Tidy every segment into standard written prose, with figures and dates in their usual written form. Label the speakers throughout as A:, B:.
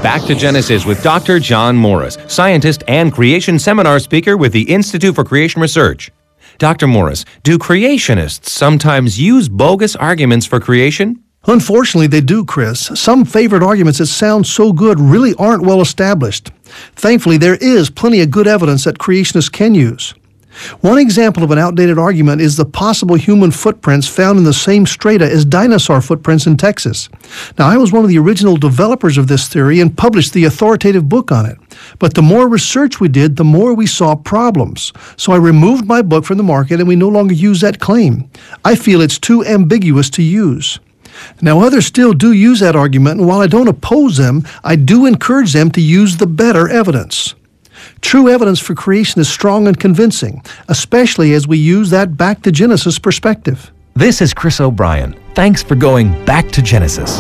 A: Back to Genesis with Dr. John Morris, scientist and creation seminar speaker with the Institute for Creation Research. Dr. Morris, do creationists sometimes use bogus arguments for creation?
B: Unfortunately, they do, Chris. Some favorite arguments that sound so good really aren't well established. Thankfully, there is plenty of good evidence that creationists can use. One example of an outdated argument is the possible human footprints found in the same strata as dinosaur footprints in Texas. Now, I was one of the original developers of this theory and published the authoritative book on it. But the more research we did, the more we saw problems. So I removed my book from the market and we no longer use that claim. I feel it's too ambiguous to use. Now, others still do use that argument, and while I don't oppose them, I do encourage them to use the better evidence. True evidence for creation is strong and convincing, especially as we use that back to Genesis perspective.
A: This is Chris O'Brien. Thanks for going back to Genesis.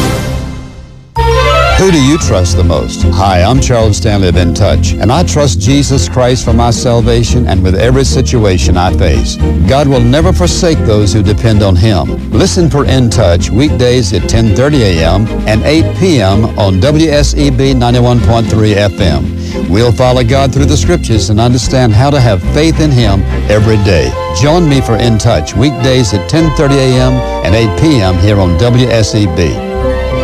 C: Who do you trust the most? Hi, I'm Charles Stanley of In Touch, and I trust Jesus Christ for my salvation and with every situation I face. God will never forsake those who depend on Him. Listen for In Touch weekdays at 10:30 a.m. and 8 p.m. on WSEB 91.3 FM. We'll follow God through the Scriptures and understand how to have faith in Him every day. Join me for In Touch weekdays at 10:30 a.m. and 8 p.m. here on WSEB.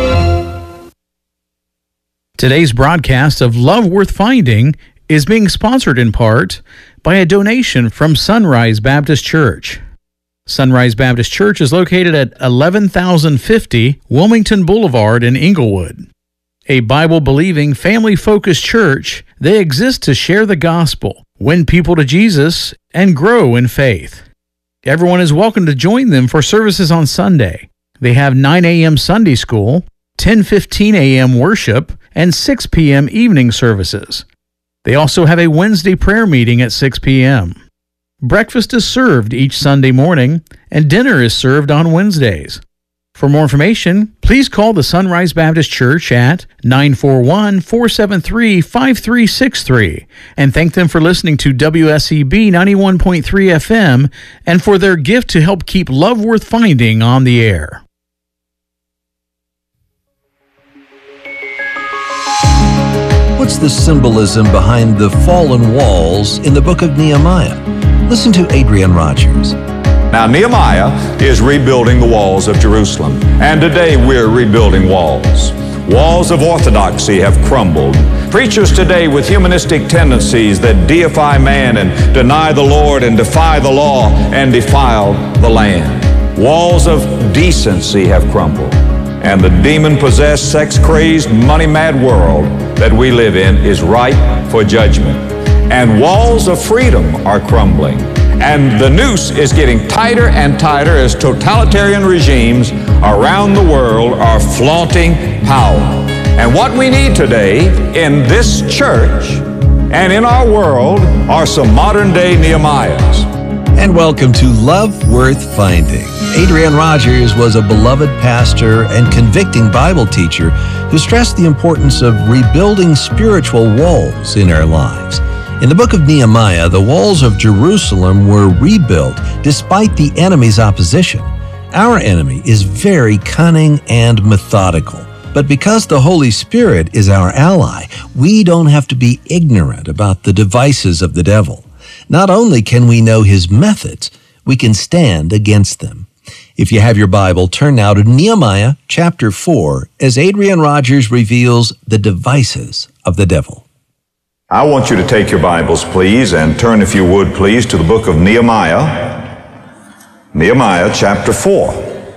D: Today's broadcast of Love Worth Finding is being sponsored in part by a donation from Sunrise Baptist Church. Sunrise Baptist Church is located at 11,050 Wilmington Boulevard in Inglewood. A Bible-believing, family-focused church, they exist to share the gospel, win people to Jesus, and grow in faith. Everyone is welcome to join them for services on Sunday. They have 9 a.m. Sunday school, 10:15 a.m. worship, and 6 p.m. evening services. They also have a Wednesday prayer meeting at 6 p.m. Breakfast is served each Sunday morning, and dinner is served on Wednesdays. For more information, please call the Sunrise Baptist Church at 941-473-5363 and thank them for listening to WSEB 91.3 FM and for their gift to help keep Love Worth Finding on the air.
E: What's the symbolism behind the fallen walls in the book of Nehemiah? Listen to Adrian Rogers.
F: Now, Nehemiah is rebuilding the walls of Jerusalem, and today we're rebuilding walls. Walls of orthodoxy have crumbled. Preachers today with humanistic tendencies that deify man and deny the Lord and defy the law and defile the land. Walls of decency have crumbled. And the demon-possessed, sex-crazed, money-mad world that we live in is ripe for judgment. And walls of freedom are crumbling. And the noose is getting tighter and tighter as totalitarian regimes around the world are flaunting power. And what we need today in this church and in our world are some modern-day Nehemiahs.
E: And welcome to Love Worth Finding. Adrian Rogers was a beloved pastor and convicting Bible teacher who stressed the importance of rebuilding spiritual walls in our lives. In the book of Nehemiah, the walls of Jerusalem were rebuilt despite the enemy's opposition. Our enemy is very cunning and methodical. But because the Holy Spirit is our ally, we don't have to be ignorant about the devices of the devil. Not only can we know his methods, we can stand against them. If you have your Bible, turn now to Nehemiah chapter 4 as Adrian Rogers reveals the devices of the devil.
F: I want you to take your Bibles, please, and turn, if you would, please, to the book of Nehemiah. Nehemiah chapter 4.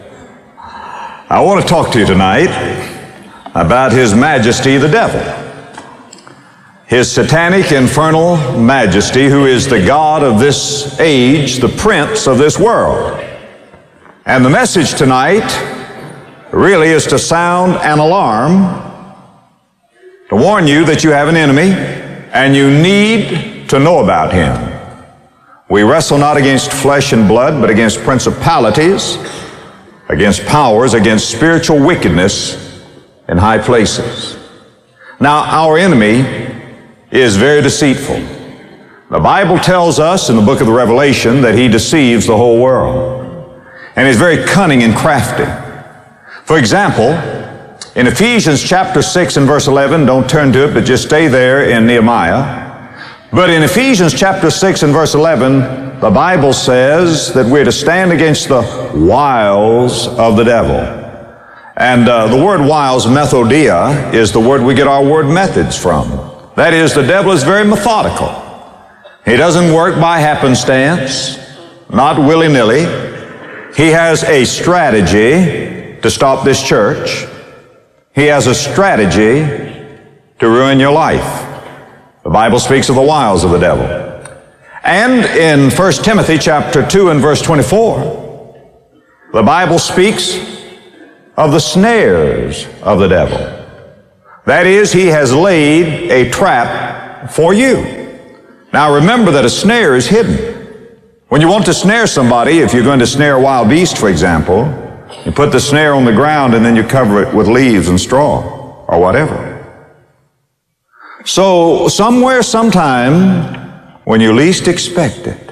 F: I want to talk to you tonight about His Majesty the devil. His satanic, infernal majesty, who is the God of this age, the prince of this world. And the message tonight really is to sound an alarm, to warn you that you have an enemy, and you need to know about him. We wrestle not against flesh and blood, but against principalities, against powers, against spiritual wickedness in high places. Now, our enemy is very deceitful. The Bible tells us in the book of the Revelation that he deceives the whole world. And he's very cunning and crafty. For example, In Ephesians chapter 6 and verse 11, don't turn to it, but just stay there in Nehemiah. But in Ephesians chapter 6 and verse 11, the Bible says that we're to stand against the wiles of the devil. And the word wiles, methodia, is the word we get our word methods from. That is, the devil is very methodical. He doesn't work by happenstance, not willy-nilly. He has a strategy to stop this church. He has a strategy to ruin your life. The Bible speaks of the wiles of the devil. And in 1 Timothy chapter 2 and verse 24, the Bible speaks of the snares of the devil. That is, he has laid a trap for you. Now remember that a snare is hidden. When you want to snare somebody, if you're going to snare a wild beast, for example, you put the snare on the ground and then you cover it with leaves and straw or whatever. So somewhere, sometime, when you least expect it,